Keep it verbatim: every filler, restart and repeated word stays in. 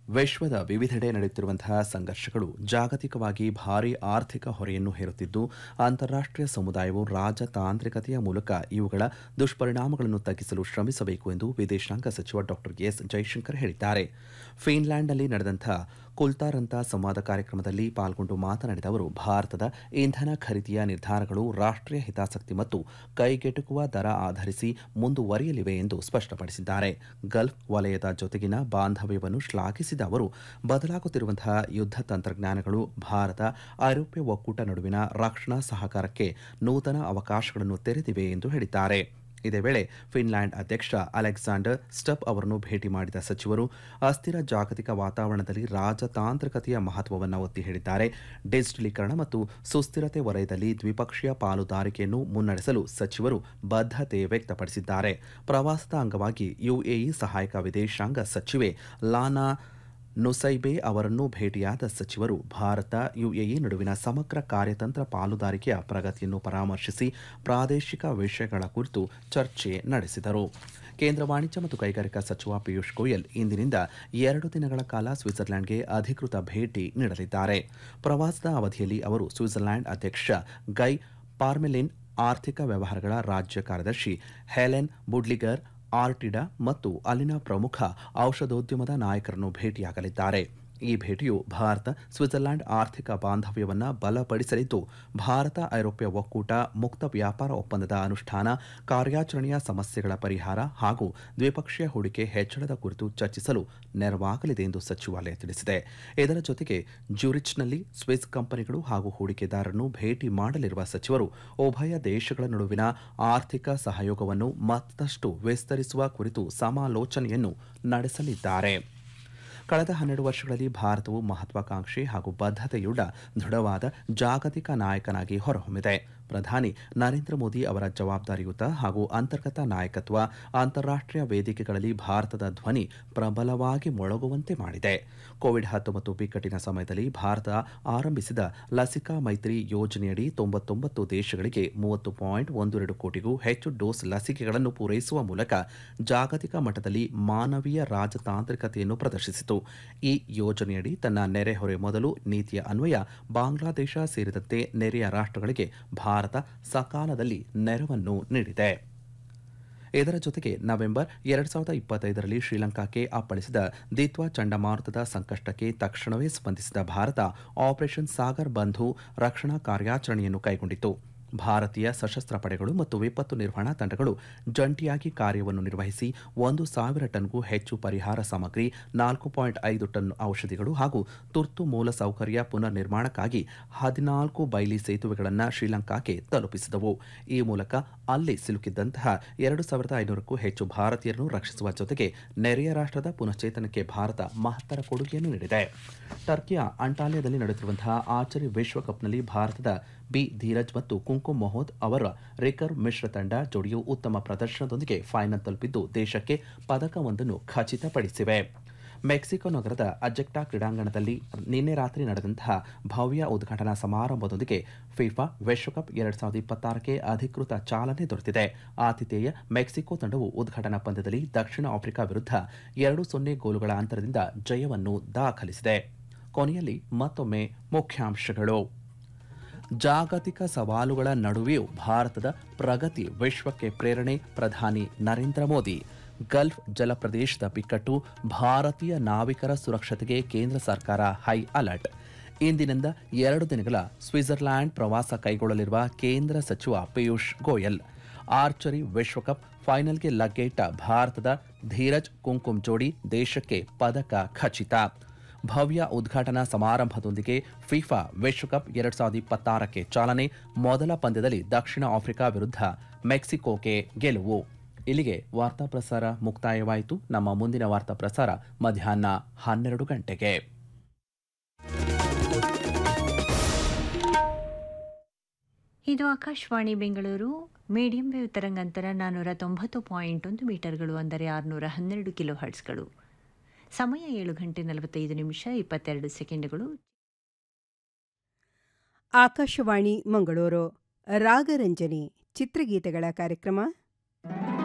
ವಿಶ್ವದ ವಿವಿಧೆಡೆ ನಡೆಯುತ್ತಿರುವಂತಹ ಸಂಘರ್ಷಗಳು ಜಾಗತಿಕವಾಗಿ ಭಾರೀ ಆರ್ಥಿಕ ಹೊರೆಯನ್ನು ಹೇರುತ್ತಿದ್ದು ಅಂತಾರಾಷ್ಟೀಯ ಸಮುದಾಯವು ರಾಜತಾಂತ್ರಿಕತೆಯ ಮೂಲಕ ಇವುಗಳ ದುಷ್ಪರಿಣಾಮಗಳನ್ನು ತಗ್ಗಿಸಲು ಶ್ರಮಿಸಬೇಕು ಎಂದು ವಿದೇಶಾಂಗ ಸಚಿವ ಡಾಕ್ಟರ್ ಎಸ್ ಜೈಶಂಕರ್ ಹೇಳಿದ್ದಾರೆ. ಫಿನ್ಲ್ಯಾಂಡ್ನಲ್ಲಿ ನಡೆದಂತಹ ಕುಲ್ತಾರಂತ ಸಂವಾದ ಕಾರ್ಯಕ್ರಮದಲ್ಲಿ ಪಾಲ್ಗೊಂಡು ಮಾತನಾಡಿದ ಅವರು, ಭಾರತದ ಇಂಧನ ಖರೀದಿಯ ನಿರ್ಧಾರಗಳು ರಾಷ್ಟೀಯ ಹಿತಾಸಕ್ತಿ ಮತ್ತು ಕೈಗೆಟುಕುವ ದರ ಆಧರಿಸಿ ಮುಂದುವರಿಯಲಿವೆ ಎಂದು ಸ್ಪಷ್ಟಪಡಿಸಿದ್ದಾರೆ. ಗಲ್ಫ್ ವಲಯದ ಜೊತೆಗಿನ ಬಾಂಧವ್ಯವನ್ನು ಶ್ಲಾಘಿಸಿದ ಅವರು, ಬದಲಾಗುತ್ತಿರುವಂತಹ ಯುದ್ಧ ತಂತ್ರಜ್ಞಾನಗಳು ಭಾರತ ಐರೋಪ್ಯ ಒಕ್ಕೂಟ ನಡುವಿನ ರಕ್ಷಣಾ ಸಹಕಾರಕ್ಕೆ ನೂತನ ಅವಕಾಶಗಳನ್ನು ತೆರೆದಿವೆ ಎಂದು ಹೇಳಿದ್ದಾರೆ. ಇದೇ ವೇಳೆ ಫಿನ್ಲ್ಯಾಂಡ್ ಅಧ್ಯಕ್ಷ ಅಲೆಕ್ಸಾಂಡರ್ ಸ್ಟಬ್ ಅವರನ್ನು ಭೇಟಿ ಮಾಡಿದ ಸಚಿವರು ಅಸ್ಥಿರ ಜಾಗತಿಕ ವಾತಾವರಣದಲ್ಲಿ ರಾಜತಾಂತ್ರಿಕತೆಯ ಮಹತ್ವವನ್ನು ಒತ್ತಿ ಹೇಳಿದ್ದಾರೆ. ಡಿಜಿಟಲೀಕರಣ ಮತ್ತು ಸುಸ್ಥಿರತೆ ವಲಯದಲ್ಲಿ ದ್ವಿಪಕ್ಷೀಯ ಪಾಲುದಾರಿಕೆಯನ್ನು ಮುನ್ನಡೆಸಲು ಸಚಿವರು ಬದ್ಧತೆ ವ್ಯಕ್ತಪಡಿಸಿದ್ದಾರೆ. ಪ್ರವಾಸದ ಅಂಗವಾಗಿ ಯುಎಇ ಸಹಾಯಕ ವಿದೇಶಾಂಗ ಸಚಿವೆ ಲಾನಾ ನುಸೈಬೆ ಅವರನ್ನು ಭೇಟಿಯಾದ ಸಚಿವರು ಭಾರತ ಯುಎಇ ನಡುವಿನ ಸಮಗ್ರ ಕಾರ್ಯತಂತ್ರ ಪಾಲುದಾರಿಕೆಯ ಪ್ರಗತಿಯನ್ನು ಪರಾಮರ್ಶಿಸಿ ಪ್ರಾದೇಶಿಕ ವಿಷಯಗಳ ಕುರಿತು ಚರ್ಚೆ ನಡೆಸಿದರು. ಕೇಂದ್ರ ವಾಣಿಜ್ಯ ಮತ್ತು ಕೈಗಾರಿಕಾ ಸಚಿವ ಪಿಯೂಷ್ ಗೋಯಲ್ ಇಂದಿನಿಂದ ಎರಡು ದಿನಗಳ ಕಾಲ ಸ್ವಿಟ್ಜರ್ಲೆಂಡ್ಗೆ ಅಧಿಕೃತ ಭೇಟಿ ನೀಡಲಿದ್ದಾರೆ. ಪ್ರವಾಸದ ಅವಧಿಯಲ್ಲಿ ಅವರು ಸ್ವಿಟ್ಜರ್ಲೆಂಡ್ ಅಧ್ಯಕ್ಷ ಗೈ ಪಾರ್ಮೆಲಿನ್, ಆರ್ಥಿಕ ವ್ಯವಹಾರಗಳ ರಾಜ್ಯ ಕಾರ್ಯದರ್ಶಿ ಹೆಲೆನ್ ಬುಡ್ಲಿಗರ್ ಆರ್ಟಿಡಾ ಮತ್ತು ಅಲ್ಲಿನ ಪ್ರಮುಖ ಔಷಧೋದ್ಯಮದ ನಾಯಕರನ್ನು ಭೇಟಿಯಾಗಲಿದ್ದಾರೆ. ಈ ಭೇಟಿಯು ಭಾರತ ಸ್ವಿಟ್ಜರ್ಲೆಂಡ್ ಆರ್ಥಿಕ ಬಾಂಧವ್ಯವನ್ನು ಬಲಪಡಿಸಲಿದ್ದು, ಭಾರತ ಐರೋಪ್ಯ ಒಕ್ಕೂಟ ಮುಕ್ತ ವ್ಯಾಪಾರ ಒಪ್ಪಂದದ ಅನುಷ್ಠಾನ, ಕಾರ್ಯಾಚರಣೆಯ ಸಮಸ್ಯೆಗಳ ಪರಿಹಾರ ಹಾಗೂ ದ್ವಿಪಕ್ಷೀಯ ಹೂಡಿಕೆ ಹೆಚ್ಚಳದ ಕುರಿತು ಚರ್ಚಿಸಲು ನೆರವಾಗಲಿದೆ ಎಂದು ಸಚಿವಾಲಯ ತಿಳಿಸಿದೆ. ಇದರ ಜೊತೆಗೆ ಜ್ಯೂರಿಚ್ನಲ್ಲಿ ಸ್ವಿಸ್ ಕಂಪನಿಗಳು ಹಾಗೂ ಹೂಡಿಕೆದಾರರನ್ನು ಭೇಟಿ ಮಾಡಲಿರುವ ಸಚಿವರು ಉಭಯ ದೇಶಗಳ ನಡುವಿನ ಆರ್ಥಿಕ ಸಹಯೋಗವನ್ನು ಮತ್ತಷ್ಟು ವಿಸ್ತರಿಸುವ ಕುರಿತು ಸಮಾಲೋಚನೆಯನ್ನು ನಡೆಸಲಿದ್ದಾರೆ. ಕಳೆದ ಹನ್ನೆರಡು ವರ್ಷಗಳಲ್ಲಿ ಭಾರತವು ಮಹತ್ವಾಕಾಂಕ್ಷಿ ಹಾಗೂ ಬದ್ಧತೆಯುಳ್ಳ ದೃಢವಾದ ಜಾಗತಿಕ ನಾಯಕನಾಗಿ ಹೊರಹೊಮ್ಮಿದೆ. ಪ್ರಧಾನಿ ನರೇಂದ್ರ ಮೋದಿ ಅವರ ಜವಾಬ್ದಾರಿಯುತ ಹಾಗೂ ಅಂತರ್ಗತ ನಾಯಕತ್ವ ಅಂತಾರಾಷ್ಟೀಯ ವೇದಿಕೆಗಳಲ್ಲಿ ಭಾರತದ ಧ್ವನಿ ಪ್ರಬಲವಾಗಿ ಮೊಳಗುವಂತೆ ಮಾಡಿದೆ. ಕೋವಿಡ್ ಹತ್ತೊಂಬತ್ತು ಬಿಕ್ಕಟ್ಟಿನ ಸಮಯದಲ್ಲಿ ಭಾರತ ಆರಂಭಿಸಿದ ಲಸಿಕಾ ಮೈತ್ರಿ ಯೋಜನೆಯಡಿ ತೊಂಬತ್ತೊಂಬತ್ತು ದೇಶಗಳಿಗೆ ಮೂವತ್ತು ಪಾಯಿಂಟ್ ಒಂದು ಎರಡು ಕೋಟಿಗೂ ಹೆಚ್ಚು ಡೋಸ್ ಲಸಿಕೆಗಳನ್ನು ಪೂರೈಸುವ ಮೂಲಕ ಜಾಗತಿಕ ಮಟ್ಟದಲ್ಲಿ ಮಾನವೀಯ ರಾಜತಾಂತ್ರಿಕತೆಯನ್ನು ಪ್ರದರ್ಶಿಸಿತು. ಈ ಯೋಜನೆಯಡಿ ತನ್ನ ನೆರೆಹೊರೆ ಮೊದಲು ನೀತಿಯ ಅನ್ವಯ ಬಾಂಗ್ಲಾದೇಶ ಸೇರಿದಂತೆ ನೆರೆಯ ರಾಷ್ಟ್ರಗಳಿಗೆ ಭಾರತ ಸಕಾಲದಲ್ಲಿ ನೆರವನ್ನು ನೀಡಿದೆ. ಇದರ ಜೊತೆಗೆ ನವೆಂಬರ್ ಎರಡು ಸಾವಿರದ ಇಪ್ಪತ್ತೈದರಲ್ಲಿ ಶ್ರೀಲಂಕಾಕ್ಕೆ ಅಪ್ಪಳಿಸಿದ ದಿತ್ವಾ ಚಂಡಮಾರುತದ ಸಂಕಷ್ಟಕ್ಕೆ ತಕ್ಷಣವೇ ಸ್ಪಂದಿಸಿದ ಭಾರತ ಆಪರೇಷನ್ ಸಾಗರ್ ಬಂಧು ರಕ್ಷಣಾ ಕಾರ್ಯಾಚರಣೆಯನ್ನು ಕೈಗೊಂಡಿತು. ಭಾರತೀಯ ಸಶಸ್ತ್ರ ಪಡೆಗಳು ಮತ್ತು ವಿಪತ್ತು ನಿರ್ವಹಣಾ ತಂಡಗಳು ಜಂಟಿಯಾಗಿ ಕಾರ್ಯವನ್ನು ನಿರ್ವಹಿಸಿ ಒಂದು ಸಾವಿರ ಟನ್ಗೂ ಹೆಚ್ಚು ಪರಿಹಾರ ಸಾಮಗ್ರಿ, ನಾಲ್ಕು ಪಾಯಿಂಟ್ ಐದು ಟನ್ ಔಷಧಿಗಳು ಹಾಗೂ ತುರ್ತು ಮೂಲ ಸೌಕರ್ಯ ಪುನರ್ ನಿರ್ಮಾಣಕ್ಕಾಗಿ ಹದಿನಾಲ್ಕು ಬೈಲಿ ಸೇತುವೆಗಳನ್ನು ಶ್ರೀಲಂಕಾಕ್ಕೆ ತಲುಪಿಸಿದವು. ಈ ಮೂಲಕ ಅಲ್ಲಿ ಸಿಲುಕಿದ್ದಂತಹ ಎರಡು ಸಾವಿರದ ಐನೂರಕ್ಕೂ ಹೆಚ್ಚು ಭಾರತೀಯರನ್ನು ರಕ್ಷಿಸುವ ಜೊತೆಗೆ ನೆರೆಯ ರಾಷ್ಟ್ರದ ಪುನಶ್ಚೇತನಕ್ಕೆ ಭಾರತ ಮಹತ್ತರ ಕೊಡುಗೆಯನ್ನು ನೀಡಿದೆ. ಟರ್ಕಿಯ ಅಂಟಾಲಿಯಾದಲ್ಲಿ ನಡೆಯುತ್ತಿರುವಂತಹ ಆರ್ಚರಿ ವಿಶ್ವಕಪ್ನಲ್ಲಿ ಭಾರತದ ಬಿ ಧೀರಜ್ ಮತ್ತು ಕುಂಕುಮ್ ಮೊಹಮ್ಮದ್ ಅವರ ರಿಕರ್ ಮಿಶ್ರ ತಂಡ ಜೋಡಿಯು ಉತ್ತಮ ಪ್ರದರ್ಶನದೊಂದಿಗೆ ಫೈನಲ್ ತಲುಪಿದ್ದು ದೇಶಕ್ಕೆ ಪದಕವೊಂದನ್ನು ಖಚಿತಪಡಿಸಿವೆ. ಮೆಕ್ಸಿಕೋ ನಗರದ ಅಜೆಕ್ಟಾ ಕ್ರೀಡಾಂಗಣದಲ್ಲಿ ನಿನ್ನೆ ರಾತ್ರಿ ನಡೆದಂತಹ ಭವ್ಯ ಉದ್ಘಾಟನಾ ಸಮಾರಂಭದೊಂದಿಗೆ ಫಿಫಾ ವಿಶ್ವಕಪ್ ಎರಡ್ ಸಾವಿರದ ಇಪ್ಪತ್ತಾರಕ್ಕೆ ಅಧಿಕೃತ ಚಾಲನೆ ದೊರೆತಿದೆ. ಆತಿಥೇಯ ಮೆಕ್ಸಿಕೋ ತಂಡವು ಉದ್ಘಾಟನಾ ಪಂದ್ಯದಲ್ಲಿ ದಕ್ಷಿಣ ಆಫ್ರಿಕಾ ವಿರುದ್ಧ ಎರಡು ಸೊನ್ನೆ ಗೋಲುಗಳ ಅಂತರದಿಂದ ಜಯವನ್ನು ದಾಖಲಿಸಿದೆ. ಕೊನೆಯಲ್ಲಿ ಮತ್ತೊಮ್ಮೆ ಮುಖ್ಯಾಂಶಗಳು. ಜಾಗತಿಕ ಸವಾಲುಗಳ ನಡುವೆಯೂ ಭಾರತದ ಪ್ರಗತಿ ವಿಶ್ವಕ್ಕೆ ಪ್ರೇರಣೆ, ಪ್ರಧಾನಿ ನರೇಂದ್ರ ಮೋದಿ. ಗಲ್ಫ್ ಜಲಪ್ರದೇಶದ ಬಿಕ್ಕಟ್ಟು, ಭಾರತೀಯ ನಾವಿಕರ ಸುರಕ್ಷತೆಗೆ ಕೇಂದ್ರ ಸರ್ಕಾರ ಹೈ ಅಲರ್ಟ್. ಇಂದಿನಿಂದ ಎರಡು ದಿನಗಳ ಸ್ವಿಟ್ಜರ್ಲ್ಯಾಂಡ್ ಪ್ರವಾಸ ಕೈಗೊಳ್ಳಲಿರುವ ಕೇಂದ್ರ ಸಚಿವ ಪಿಯೂಷ್ ಗೋಯಲ್. ಆರ್ಚರಿ ವಿಶ್ವಕಪ್ ಫೈನಲ್ಗೆ ಲಗ್ಗೆಯಿಟ್ಟ ಭಾರತದ ಧೀರಜ್ ಕುಂಕುಮ್ ಜೋಡಿ ದೇಶಕ್ಕೆ ಪದಕ ಖಚಿತ. ಭವ್ಯ ಉದ್ಘಾಟನಾ ಸಮಾರಂಭದೊಂದಿಗೆ ಫಿಫಾ ವಿಶ್ವಕಪ್ ಎರಡ್ ಸಾವಿರದ ಇಪ್ಪತ್ತಾರಕ್ಕೆ ಚಾಲನೆ. ಮೊದಲ ಪಂದ್ಯದಲ್ಲಿ ದಕ್ಷಿಣ ಆಫ್ರಿಕಾ ವಿರುದ್ಧ ಮೆಕ್ಸಿಕೋಗೆ ಗೆಲುವು. ಇಲ್ಲಿಗೆ ವಾರ್ತಾ ಪ್ರಸಾರ ಮುಕ್ತಾಯವಾಯಿತು. ನಮ್ಮ ಮುಂದಿನ ವಾರ್ತಾ ಪ್ರಸಾರ ಮಧ್ಯಾಹ್ನ ಹನ್ನೆರಡು ಗಂಟೆಗೆ. ಇದು ಆಕಾಶವಾಣಿ ಬೆಂಗಳೂರು. ಮೀಡಿಯಂ ವೇವ್ ತರಂಗಾಂತರ ನಾನ್ನೂರ ತೊಂಬತ್ತು ಪಾಯಿಂಟ್ ಒಂದು ಮೀಟರ್ಗಳು, ಅಂದರೆ ಆರುನೂರ ಹನ್ನೆರಡು ಕಿಲೋ ಹರ್ಟ್ಸ್ಗಳು. ಸಮಯ ಏಳು ಗಂಟೆ ನಲವತ್ತೈದು ನಿಮಿಷ ಇಪ್ಪತ್ತೆರಡು ಸೆಕೆಂಡುಗಳು. ಆಕಾಶವಾಣಿ ಮಂಗಳೂರು. ರಾಗರಂಜನಿ ಚಿತ್ರಗೀತೆಗಳ ಕಾರ್ಯಕ್ರಮ.